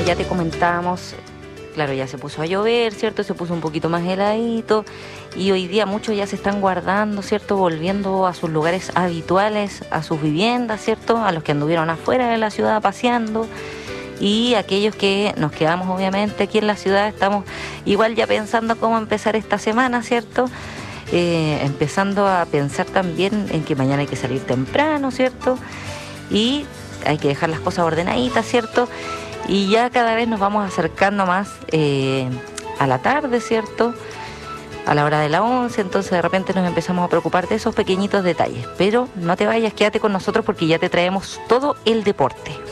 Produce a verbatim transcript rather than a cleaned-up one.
ya te comentábamos, claro, ya se puso a llover, ¿cierto? Se puso un poquito más heladito y hoy día muchos ya se están guardando, ¿cierto? Volviendo a sus lugares habituales, a sus viviendas, ¿cierto? A los que anduvieron afuera de la ciudad paseando. Y aquellos que nos quedamos obviamente aquí en la ciudad, estamos igual ya pensando cómo empezar esta semana, ¿cierto? Eh, empezando a pensar también en que mañana hay que salir temprano, ¿cierto? Y hay que dejar las cosas ordenaditas, ¿cierto? Y ya cada vez nos vamos acercando más eh, a la tarde, ¿cierto? A la hora de la once, entonces de repente nos empezamos a preocupar de esos pequeñitos detalles. Pero no te vayas, quédate con nosotros porque ya te traemos todo el deporte.